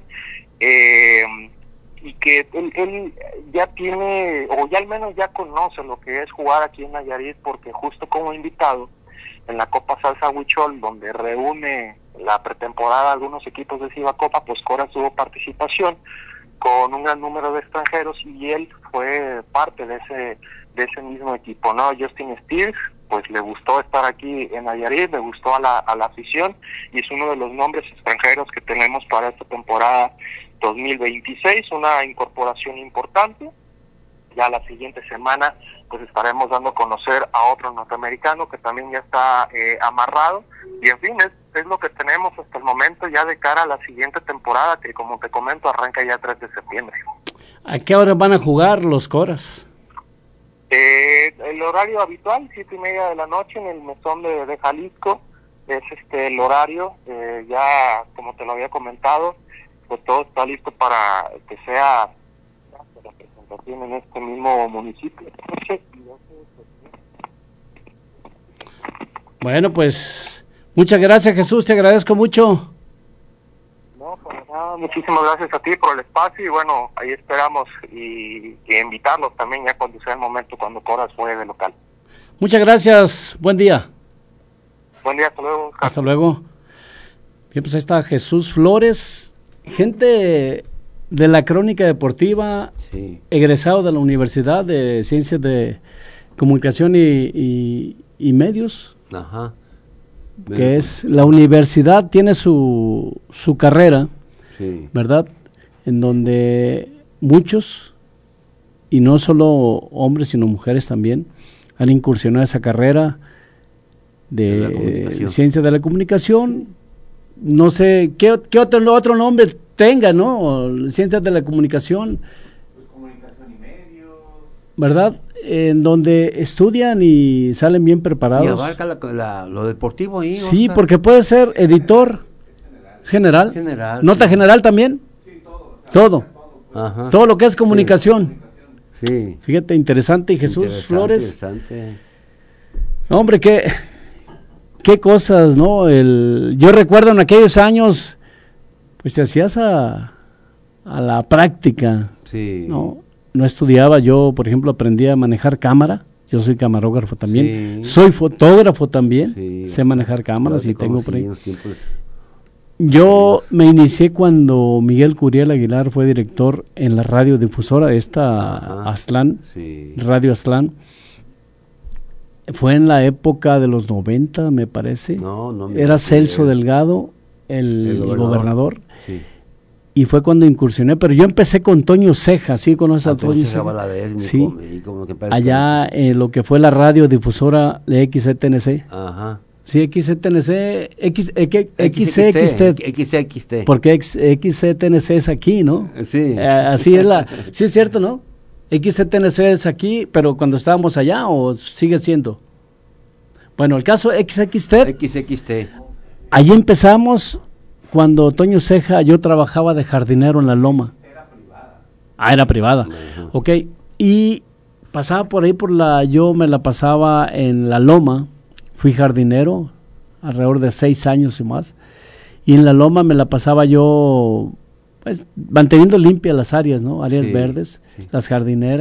y que él ya tiene, o ya al menos ya conoce lo que es jugar aquí en Nayarit, porque justo como invitado en la Copa Salsa Huichol, donde reúne la pretemporada algunos equipos de Cibacopa, pues Coras tuvo participación con un gran número de extranjeros y él fue parte de ese mismo equipo, ¿no? Justin Spears, pues le gustó estar aquí en Nayarit, le gustó a la afición, y es uno de los nombres extranjeros que tenemos para esta temporada 2026, una incorporación importante. Ya la siguiente semana pues estaremos dando a conocer a otro norteamericano que también ya está amarrado, y en fin, es lo que tenemos hasta el momento ya de cara a la siguiente temporada, que como te comento arranca ya 3 de septiembre. ¿A qué hora van a jugar los Coras? El horario habitual, 7:30 de la noche en el mesón de Jalisco, es el horario, ya como te lo había comentado, pues todo está listo para que sea la presentación en este mismo municipio. Bueno, pues muchas gracias, Jesús, te agradezco mucho. No, pues nada, muchísimas gracias a ti por el espacio, y bueno, ahí esperamos y invitarlos también ya cuando sea el momento, cuando Coras juegue de local. Muchas gracias, buen día. Buen día, hasta luego. Hasta luego. Bien, pues ahí está Jesús Flores, gente de la Crónica Deportiva, sí, egresado de la Universidad de Ciencias de Comunicación y Medios. Ajá. Que es la universidad, tiene su carrera, sí, ¿verdad? En donde muchos, y no solo hombres sino mujeres también, han incursionado esa carrera de ciencia de la comunicación. No sé qué otro nombre tenga, ¿no? Ciencias de la comunicación. Pues comunicación y medios, ¿verdad? En donde estudian y salen bien preparados. Y abarca lo deportivo ahí. Sí, Oscar, porque puede ser editor general. Nota general también. Sí, todo. Ajá. Todo lo que es comunicación. Sí. Fíjate, interesante. Y Jesús Flores. Interesante. Hombre, qué cosas, ¿no? Yo recuerdo en aquellos años, pues te hacías a la práctica. Sí. No estudiaba, yo por ejemplo aprendí a manejar cámara, yo soy camarógrafo también, sí, soy fotógrafo también, sí, sé manejar cámaras y tengo por ahí. Yo me inicié cuando Miguel Curiel Aguilar fue director en la radiodifusora Aztlán, sí, Radio Aztlán. Fue en la época de los 90, me parece. Era Celso Delgado, el gobernador. Sí. Y fue cuando incursioné, pero yo empecé con Toño Ceja, ¿sí conoces a Toño Ceja? Sí, allá lo que fue la radiodifusora de XCTNC. Ajá. Sí, XCTNC, XCXT. Porque XCTNC es aquí, ¿no? Sí. Así es sí es cierto, ¿no? XCTNC es aquí, pero cuando estábamos allá, ¿o sigue siendo? Bueno, el caso XXT. Allí empezamos. Cuando Toño Ceja, yo trabajaba de jardinero en la Loma. Era privada. Era privada. Uh-huh. Ok. Y pasaba por ahí yo me la pasaba en la Loma. Fui jardinero alrededor de 6 años y más. Y en la Loma me la pasaba yo, pues, manteniendo limpias las áreas, ¿no? Áreas verdes, sí, las jardineras,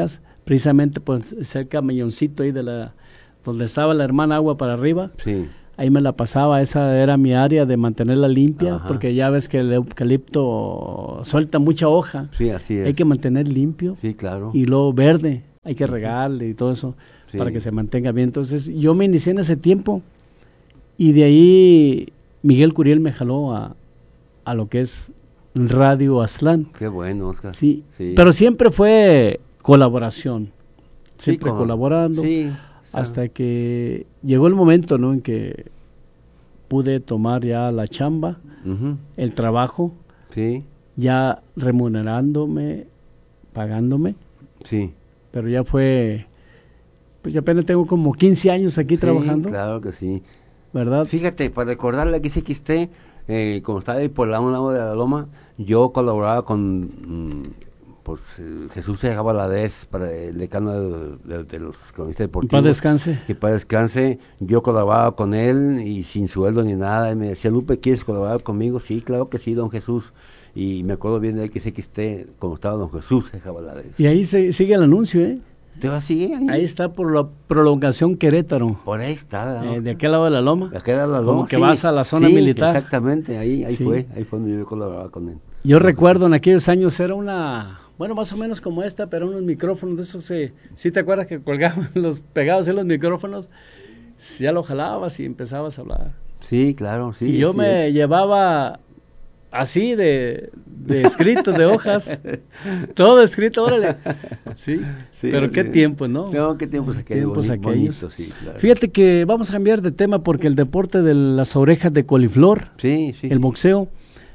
precisamente pues cerca del camelloncito ahí donde estaba la hermana agua para arriba. Sí. Ahí me la pasaba, esa era mi área de mantenerla limpia, Ajá. porque ya ves que el eucalipto suelta mucha hoja. Sí, así es. Hay que mantener limpio. Sí, claro. Y luego verde, hay que regarle y todo eso para que se mantenga bien. Entonces yo me inicié en ese tiempo y de ahí Miguel Curiel me jaló a lo que es Radio Aztlán. Qué bueno, Oscar. Sí, pero siempre fue colaboración, Sí, siempre colaborando. Sí. Hasta que llegó el momento, ¿no?, en que pude tomar ya la chamba, el trabajo, ya remunerándome, pagándome. Sí. Pero ya fue, pues apenas tengo como 15 años aquí trabajando. Claro que sí. ¿Verdad? Fíjate, para recordarle a XXT, como estaba ahí por un lado de la loma, yo colaboraba con Jesús Ceja Valadez, para el decano de los cronistas deportivos. Paz descanse. Que paz descanse. Yo colaboraba con él y sin sueldo ni nada. Y me decía, Lupe, ¿quieres colaborar conmigo? Sí, claro que sí, don Jesús. Y me acuerdo bien de XXT, como estaba don Jesús Ceja Valadez. Y ahí sigue el anuncio, ¿eh? ¿Te va a seguir ahí? Ahí está por la prolongación Querétaro. Por ahí está. ¿No? De aquel lado de la loma. De aquel lado de la loma. Como que vas a la zona militar. Exactamente, ahí fue donde yo colaboraba con él. Yo recuerdo en aquellos años era bueno, más o menos como esta, pero unos micrófonos de esos, ¿sí te acuerdas que colgaban los pegados en los micrófonos? Ya lo jalabas y empezabas a hablar. Sí, claro, sí. Y yo me llevaba así de escritos, de hojas, todo escrito, órale. Sí, pero qué tiempos, ¿no? No, qué tiempos aquellos. Bonito, sí, claro. Fíjate que vamos a cambiar de tema porque el deporte de las orejas de coliflor, el boxeo,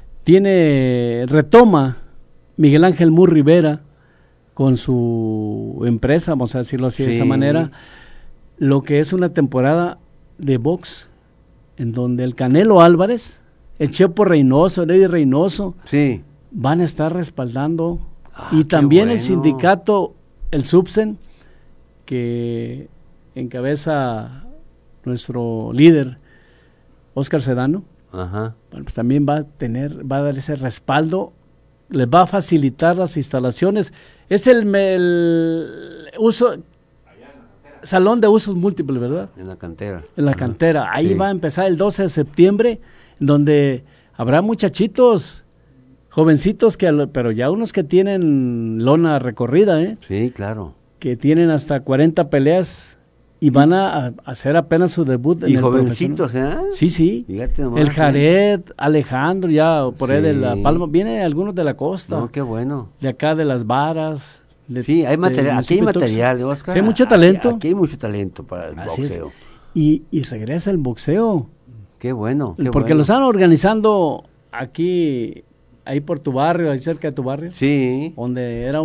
retoma Miguel Ángel Mu Rivera con su empresa, vamos a decirlo así de esa manera, lo que es una temporada de box en donde el Canelo Álvarez, el Chepo Reynoso, el Eddie Reynoso van a estar respaldando y también el sindicato, el SUBSEN, que encabeza nuestro líder Óscar Sedano. Bueno, pues también va a dar ese respaldo, les va a facilitar las instalaciones. Es el salón de usos múltiples, ¿verdad? En la cantera. En la cantera. Ahí va a empezar el 12 de septiembre, donde habrá muchachitos, jovencitos, pero ya unos que tienen lona recorrida, ¿eh? Sí, claro. Que tienen hasta 40 peleas y van a hacer apenas su debut en el jovencitos, ¿eh? Sí. Fíjate nomás, el Jared, Alejandro, ya por ahí de La Palma, vienen algunos de la costa. No, qué bueno. De acá de Las Varas. Hay material, aquí hay material, Oscar. Sí, hay mucho talento. Aquí hay mucho talento para el boxeo. Y regresa el boxeo. Qué bueno. Porque lo están organizando aquí, ahí por tu barrio, ahí cerca de tu barrio. Sí. Donde era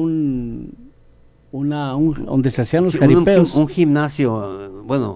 donde se hacían los jaripeos. Un gimnasio, bueno.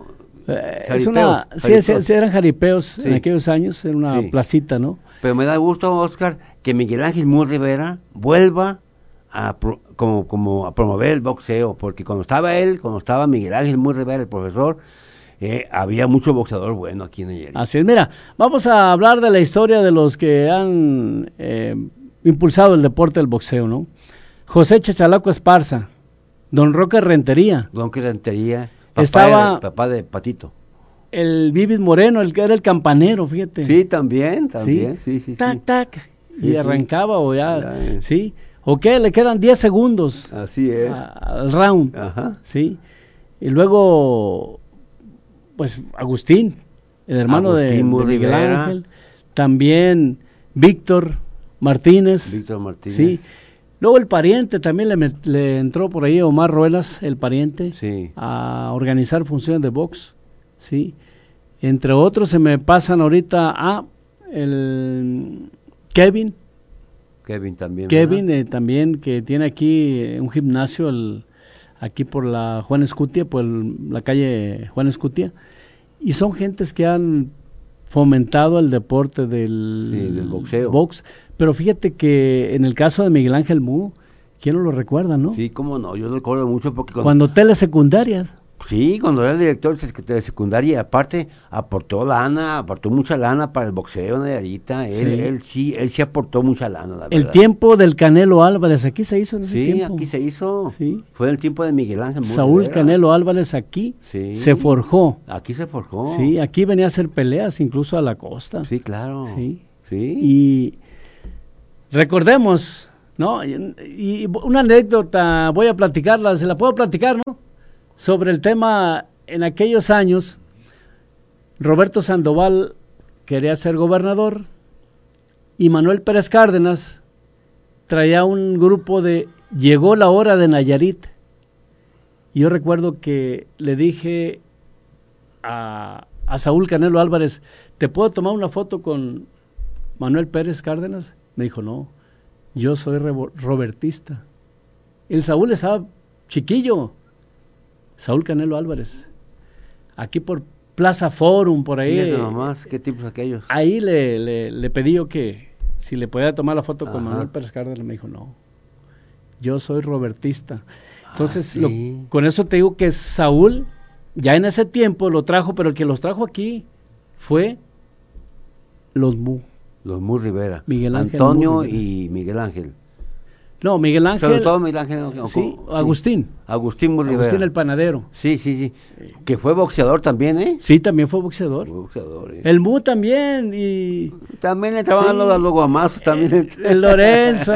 Eran jaripeos en aquellos años, en una placita, ¿no? Pero me da gusto, Oscar, que Miguel Ángel Mu Rivera vuelva a promover el boxeo, porque cuando estaba Miguel Ángel Mu Rivera, el profesor, había mucho boxeador bueno aquí en Nayarit. Así es, mira, vamos a hablar de la historia de los que han impulsado el deporte del boxeo, ¿no? José Chachalaco Esparza, Don Roque Rentería. Estaba papá de Patito. El Vivid Moreno, el que era el campanero, fíjate. Sí, también, sí. Tac, tac, y arrancaba o ya, sí. Ok, le quedan 10 segundos. Así es. Al round. Ajá. Sí. Y luego, pues, Agustín, el hermano de Miguel Ángel. También Víctor Martínez. Sí. Luego el pariente también le entró por ahí, Omar Ruelas, el pariente, a organizar funciones de box. Sí. Entre otros se me pasan ahorita el Kevin también. También, que tiene aquí un gimnasio aquí por la Juan Escutia, por la calle Juan Escutia, y son gentes que han fomentado el deporte del boxeo. Box, pero fíjate que en el caso de Miguel Ángel Mu, ¿quién no lo recuerda, no? Sí, cómo no, yo lo recuerdo mucho porque cuando telesecundarias. Sí, cuando era el director de secundaria, aparte aportó mucha lana para el boxeo, Nayarita. Él sí aportó mucha lana, la verdad. El tiempo del Canelo Álvarez, aquí se hizo en ese tiempo. Sí, aquí se hizo. Sí. Fue el tiempo de Miguel Ángel Saúl Rivera. Canelo Álvarez aquí se forjó. Aquí se forjó. Sí, aquí venía a hacer peleas incluso a la costa. Sí, claro. Sí. Sí. Y recordemos, ¿no? Y una anécdota, voy a platicarla, se la puedo platicar, ¿no? Sobre el tema, en aquellos años, Roberto Sandoval quería ser gobernador y Manuel Pérez Cárdenas traía un grupo de Llegó la hora de Nayarit. Y yo recuerdo que le dije a Saúl Canelo Álvarez, ¿te puedo tomar una foto con Manuel Pérez Cárdenas? Me dijo, no, yo soy robertista. El Saúl estaba chiquillo. Saúl Canelo Álvarez, aquí por Plaza Forum, por ahí. Fíjate nomás, ¿qué tipos aquellos? Ahí le pedí yo que si le podía tomar la foto con Manuel Pérez Cárdenas. Me dijo, no, yo soy robertista. Entonces, con eso te digo que Saúl, ya en ese tiempo lo trajo, pero el que los trajo aquí fue los Mu Rivera. Miguel Ángel Antonio Rivera. Y Miguel Ángel. No, Miguel Ángel. Sobre todo Miguel Ángel. Sí, Agustín. Agustín Mu Rivera. Agustín el panadero. Sí. Que fue boxeador también, ¿eh? Sí, también fue boxeador. El Mu también. Y también le estaban dando los guamazos. También. El Lorenzo.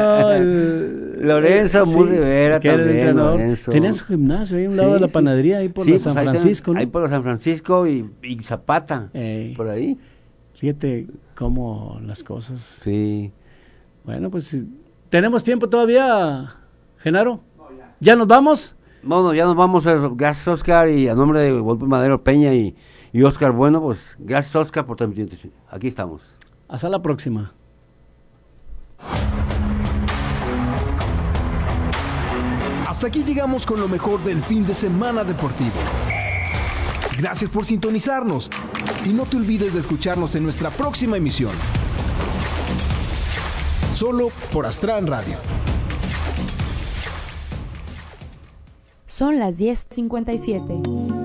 Lorenzo Mu Rivera que era el también. entrenador. Tenía su gimnasio ahí a un lado de la panadería, ahí por la San Francisco, ¿no? Ahí por la San Francisco y Zapata. Por ahí. Fíjate cómo las cosas. Sí. Bueno, pues tenemos tiempo todavía, Genaro. ¿Ya nos vamos? Bueno, ya nos vamos. Gracias, Oscar, y a nombre de Volpe Madero Peña y Oscar Bueno, pues gracias, Oscar, por transmitir. Aquí estamos. Hasta la próxima. Hasta aquí llegamos con lo mejor del fin de semana deportivo. Gracias por sintonizarnos y no te olvides de escucharnos en nuestra próxima emisión. Solo por Astran Radio. Son las 10:57.